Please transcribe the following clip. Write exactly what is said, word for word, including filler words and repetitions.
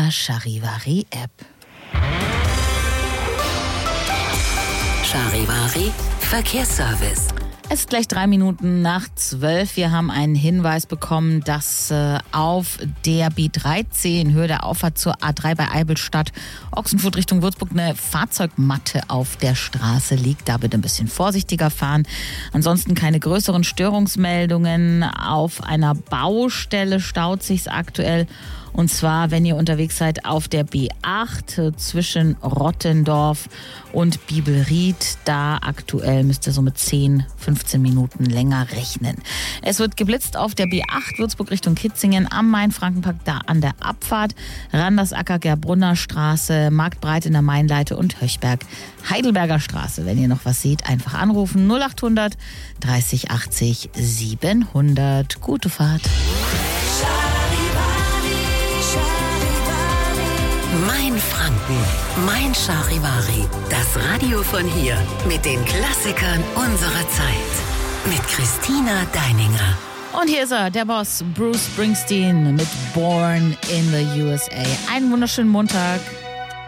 der Charivari-App. Charivari Verkehrsservice. Es ist gleich drei Minuten nach zwölf. Wir haben einen Hinweis bekommen, dass äh, auf der B dreizehn, Höhe der Auffahrt zur A drei bei Eibelstadt, Ochsenfurt Richtung Würzburg, eine Fahrzeugmatte auf der Straße liegt. Da bitte ein bisschen vorsichtiger fahren. Ansonsten keine größeren Störungsmeldungen. Auf einer Baustelle staut sich's aktuell. Und zwar, wenn ihr unterwegs seid auf der B acht zwischen Rottendorf und Bibelried. Da aktuell müsst ihr so mit zehn, fünfzehn Minuten länger rechnen. Es wird geblitzt auf der B acht Würzburg Richtung Kitzingen am Main-Frankenpark, da an der Abfahrt. Randersacker, Gerbrunner Straße, Marktbreit in der Mainleite und Höchberg, Heidelberger Straße. Wenn ihr noch was seht, einfach anrufen. null achthundert dreißig achtzig siebenhundert. Gute Fahrt. Mein Franken, mein Charivari. Das Radio von hier mit den Klassikern unserer Zeit. Mit Christina Deininger. Und hier ist er, der Boss Bruce Springsteen mit Born in the U S A. Einen wunderschönen Montag.